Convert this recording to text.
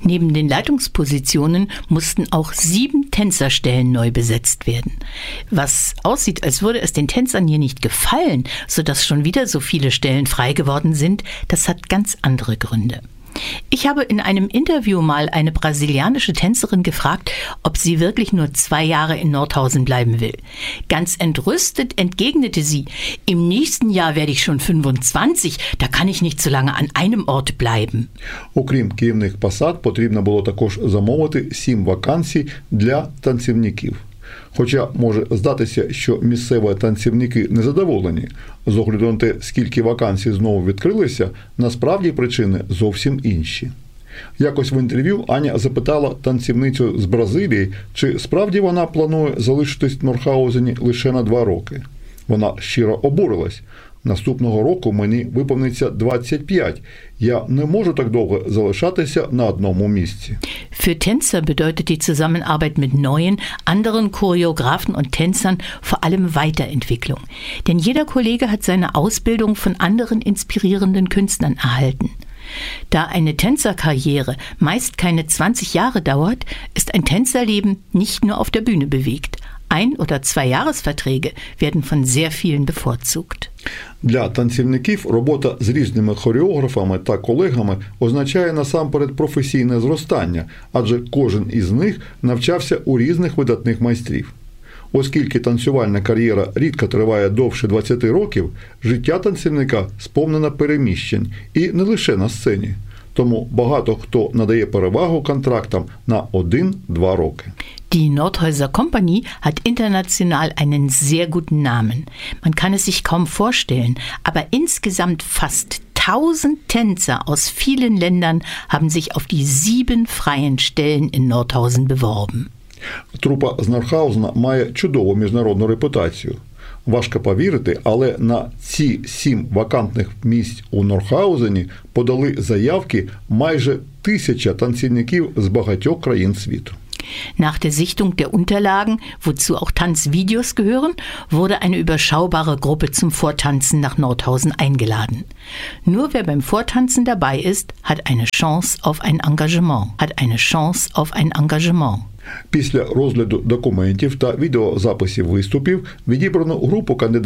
Neben den Leitungspositionen mussten auch 7 Tänzerstellen neu besetzt werden. Was aussieht, als würde es den Tänzern hier nicht gefallen, sodass schon wieder so viele Stellen frei geworden sind, das hat ganz andere Gründe. Ich habe in einem Interview mal eine brasilianische Tänzerin gefragt, ob sie wirklich nur 2 Jahre in Nordhausen bleiben will. Ganz entrüstet entgegnete sie: Im nächsten Jahr werde ich schon 25, da kann ich nicht so lange an einem Ort bleiben. Окрім керівних посад, потрібно було також замовити 7 вакансій для танцівників. Хоча може здатися, що місцеві танцівники незадоволені. З огляду на те, скільки вакансій знову відкрилися, насправді причини зовсім інші. Якось в інтерв'ю Аня запитала танцівницю з Бразилії, чи справді вона планує залишитись в Нордхаузені лише на 2 роки. Вона щиро обурилась. Наступного року мені виповниться 25. Я не можу так довго залишатися на одному місці. Für Tänzer bedeutet die Zusammenarbeit mit neuen, anderen Choreografen und Tänzern vor allem Weiterentwicklung. Denn jeder Kollege hat seine Ausbildung von anderen inspirierenden Künstlern erhalten. Da eine Tänzerkarriere meist keine 20 Jahre dauert, ist ein Tänzerleben nicht nur auf der Bühne bewegt. 1- oder 2-Jahresverträge werden von sehr vielen bevorzugt. Для танцівників робота з різними хореографами та колегами означає насамперед професійне зростання, адже кожен із них навчався у різних видатних майстрів. Оскільки танцювальна кар'єра рідко триває довше 20 років, життя танцівника сповнено переміщень і не лише на сцені. Тому багато хто надає перевагу контрактам на 1-2 роки. Die Nordhäuser Company hat international einen sehr guten Namen. Man kann es sich kaum vorstellen, aber insgesamt fast 1000 Tänzer aus vielen Ländern haben sich auf die 7 freien Stellen in Nordhausen beworben. Трупа з Нордхаузена має чудову міжнародну репутацію. Важко повірити, але на ці 7 вакантних місць у Нордхаузені подали заявки майже 1000 танцівників з багатьох країн світу. Nach der Sichtung der Unterlagen, wozu auch Tanzvideos gehören, wurde eine überschaubare Gruppe zum Vortanzen nach Nordhausen eingeladen. Nur wer beim Vortanzen dabei ist, hat eine Chance auf ein Engagement. Після розгляду документів та відеозаписів виступів відібрано групу кандидатів